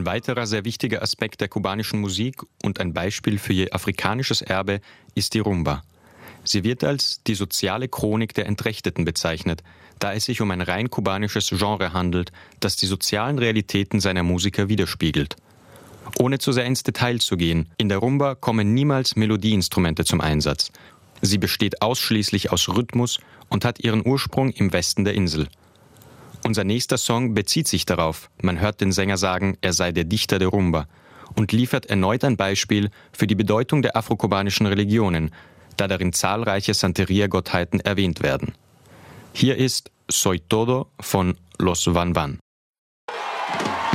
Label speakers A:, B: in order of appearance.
A: weiterer sehr wichtiger Aspekt der kubanischen Musik und ein Beispiel für ihr afrikanisches Erbe ist die Rumba. Sie wird als die soziale Chronik der Entrechteten bezeichnet, da es sich um ein rein kubanisches Genre handelt, das die sozialen Realitäten seiner Musiker widerspiegelt. Ohne zu sehr ins Detail zu gehen, in der Rumba kommen niemals Melodieinstrumente zum Einsatz. Sie besteht ausschließlich aus Rhythmus und hat ihren Ursprung im Westen der Insel. Unser nächster Song bezieht sich darauf, man hört den Sänger sagen, er sei der Dichter der Rumba und liefert erneut ein Beispiel für die Bedeutung der afrokubanischen Religionen, da darin zahlreiche Santeria-Gottheiten erwähnt werden. Hier ist Soy Todo von Los Van Van.